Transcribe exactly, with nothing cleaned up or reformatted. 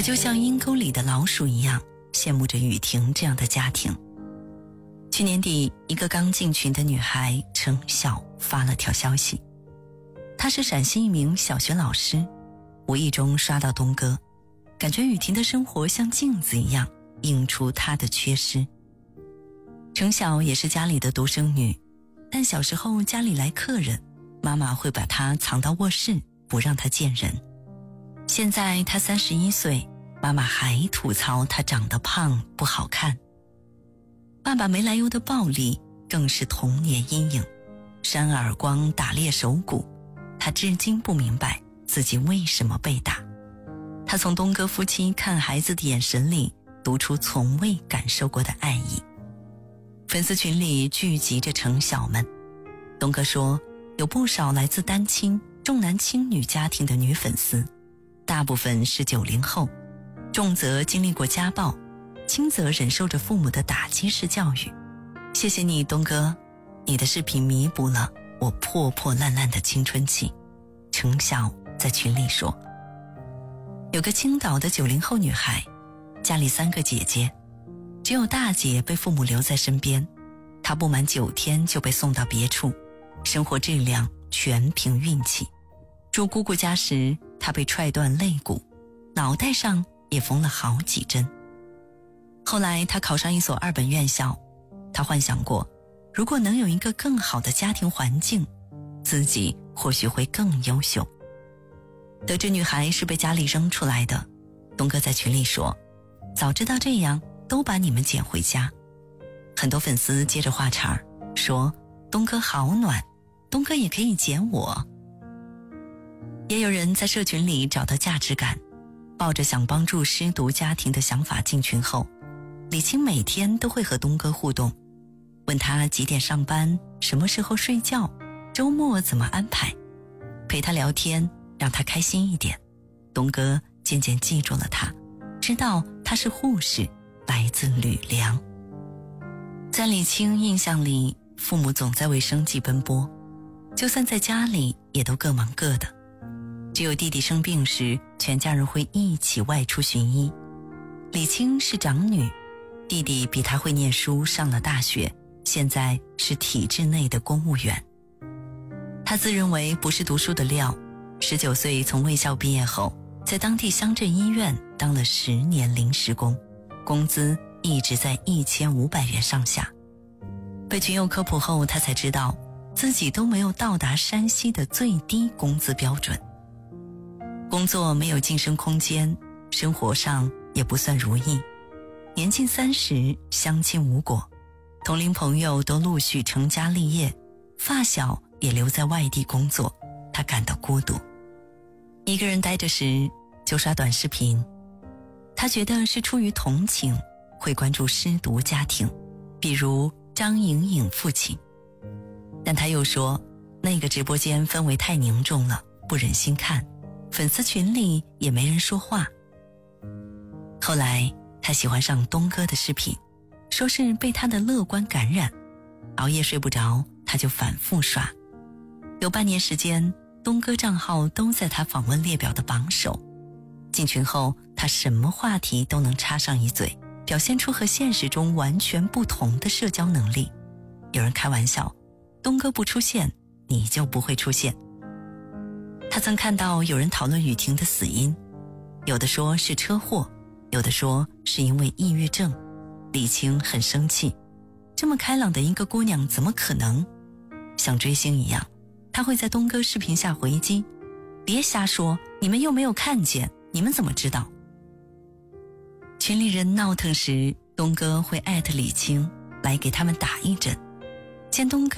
就像阴沟里的老鼠一样，羡慕着雨婷这样的家庭。去年底，一个刚进群的女孩程晓发了条消息，她是陕西一名小学老师，无意中刷到东哥，感觉雨婷的生活像镜子一样映出她的缺失。程晓也是家里的独生女，但小时候家里来客人，妈妈会把她藏到卧室，不让她见人。现在她三十一岁，妈妈还吐槽她长得胖不好看。爸爸没来由的暴力更是童年阴影，扇耳光打裂手骨，她至今不明白自己为什么被打。她从东哥夫妻看孩子的眼神里读出从未感受过的爱意。粉丝群里聚集着程晓们，东哥说有不少来自单亲重男轻女家庭的女粉丝，大部分是九零后，重则经历过家暴，轻则忍受着父母的打击式教育。谢谢你东哥，你的视频弥补了我破破烂烂的青春期。程晓在群里说，有个青岛的九零后女孩，家里三个姐姐，只有大姐被父母留在身边，她不满九天就被送到别处，生活质量全凭运气。住姑姑家时，她被踹断肋骨，脑袋上也缝了好几针。后来她考上一所二本院校，她幻想过，如果能有一个更好的家庭环境，自己或许会更优秀。得知女孩是被家里扔出来的，东哥在群里说，早知道这样都把你们捡回家。很多粉丝接着话茬说，东哥好暖，东哥也可以捡我。也有人在社群里找到价值感，抱着想帮助失独家庭的想法进群后，李青每天都会和东哥互动，问他几点上班，什么时候睡觉，周末怎么安排，陪他聊天，让他开心一点。东哥渐渐记住了他，知道他是护士，来自吕梁。在李青印象里，父母总在为生计奔波，就算在家里也都各忙各的，只有弟弟生病时，全家人会一起外出寻医。李青是长女，弟弟比他会念书，上了大学，现在是体制内的公务员。他自认为不是读书的料，十九岁从卫校毕业后，在当地乡镇医院当了十年临时工，工资一直在一千五百元上下。被群友科普后，他才知道自己都没有到达山西的最低工资标准。工作没有晋升空间，生活上也不算如意。年近三十，相亲无果，同龄朋友都陆续成家立业，发小也留在外地工作，他感到孤独。一个人待着时，就刷短视频。他觉得是出于同情，会关注失独家庭，比如张颖颖父亲。但他又说，那个直播间氛围太凝重了，不忍心看，粉丝群里也没人说话。后来他喜欢上东哥的视频，说是被他的乐观感染，熬夜睡不着，他就反复刷。有半年时间，东哥账号都在他访问列表的榜首。进群后，他什么话题都能插上一嘴，表现出和现实中完全不同的社交能力。有人开玩笑，东哥不出现，你就不会出现。他曾看到有人讨论雨婷的死因，有的说是车祸，有的说是因为抑郁症。李青很生气，这么开朗的一个姑娘怎么可能？像追星一样，他会在东哥视频下回击，别瞎说，你们又没有看见，你们怎么知道？群里人闹腾时，东哥会艾特李青来给他们打一针。见东哥